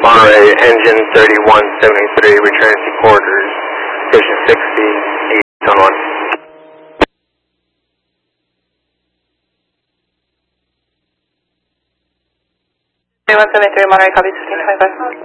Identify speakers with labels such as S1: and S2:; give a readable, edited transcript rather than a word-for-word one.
S1: Monterey, engine 3173, return to quarters, station 60, east on 1.
S2: 3173, Monterey, copy 1525.